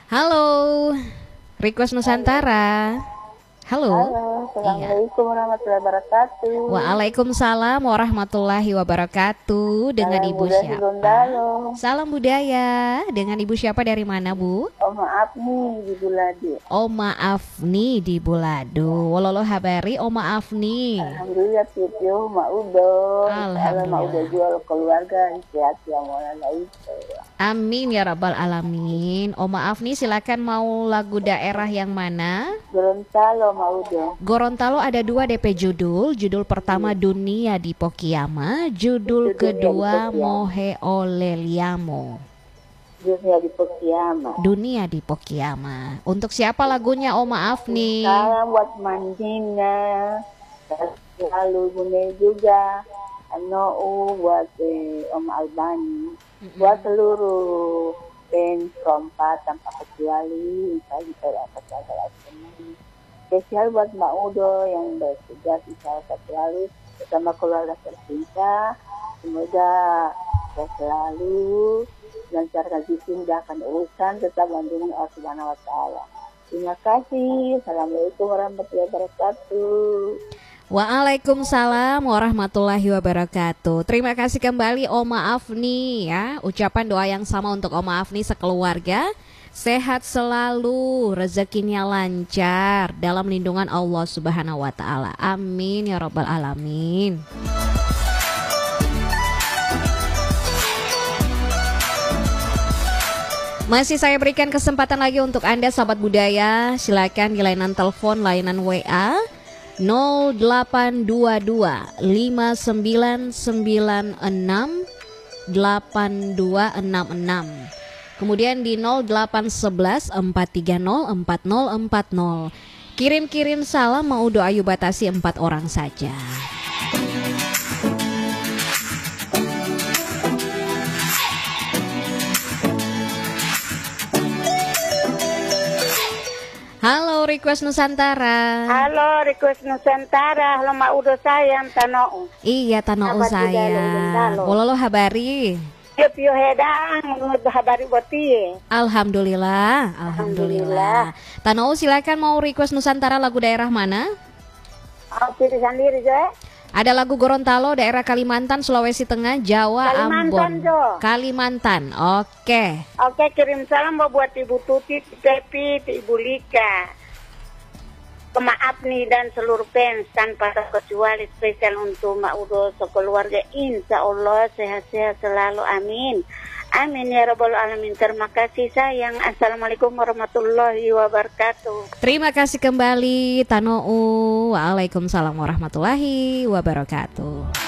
Halo, Request Nusantara. Halo. Halo, Assalamualaikum warahmatullahi wabarakatuh. Waalaikumsalam warahmatullahi wabarakatuh. Dengan Salam Ibu budaya di siapa? Gorontalo. Salam budaya. Dengan Ibu siapa, dari mana, Bu? Oh maaf nih di Buladi. Oh, maaf nih di Bulado. Walolo habari, oh maaf nih. Alhamdulillah Tio Mak Udo. Alhamdulillah. Mak Udo jual keluarga sehat yang mulai itu. Amin ya rabbal alamin. Oh maaf nih, silakan mau lagu daerah yang mana? Gorontalo Mak Udo. Gorontalo ada 2 DP judul. Judul pertama Dunia di Pokiyama, judul kedua Mohe Oleliamo. Dunia di Pokiyama. Dunia di Pokiyama. Untuk siapa lagunya? Oh maaf nih. Salam buat Mandina. Lalu Bune juga. Buat Om Albani. Buat seluruh band Kompas tanpa kecuali. Kita dapat segala semua. Spesial buat Mbak Udo yang bertugas di salah satu lalu bersama keluarga tercinta. Semoga selalu lancarkan dimudahkan urusan tetap lindungi Allah Subhanahu wa taala. Terima kasih. Assalamualaikum warahmatullahi wabarakatuh. Waalaikumsalam warahmatullahi wabarakatuh. Terima kasih kembali Oma Afni ya. Ucapan doa yang sama untuk Oma Afni sekeluarga. Sehat selalu, rezekinya lancar dalam lindungan Allah Subhanahu wa taala. Amin ya rabbal alamin. Masih saya berikan kesempatan lagi untuk Anda sahabat budaya. Silakan di layanan telepon, layanan WA 0822 5996 8266. Kemudian di 0811 430 4040. Kirim-kirim salam, mau doa ayu batasi 4 orang saja. Halo Request Nusantara. Halo Request Nusantara. Halo Mak Udo sayang Tanou. Iya Tanou sayang. Wololo habari. Pio hedang habari boti. Alhamdulillah, alhamdulillah. Tanou silakan mau request Nusantara lagu daerah mana? Pilih sendiri Jo. Ada lagu Gorontalo, daerah Kalimantan, Sulawesi Tengah, Jawa, Kalimantan, Ambon. Jo. Kalimantan, oke. Oke, kirim salam buat Ibu Tuti, Tepi, Ibu Lika. Maaf nih dan seluruh fans tanpa terkecuali, spesial untuk Mak Udo sekeluarga. Insya Allah sehat-sehat selalu, amin. Amin ya rabbal alamin. Terima kasih sayang. Assalamualaikum warahmatullahi wabarakatuh. Terima kasih kembali Tanou. Waalaikumsalam warahmatullahi wabarakatuh.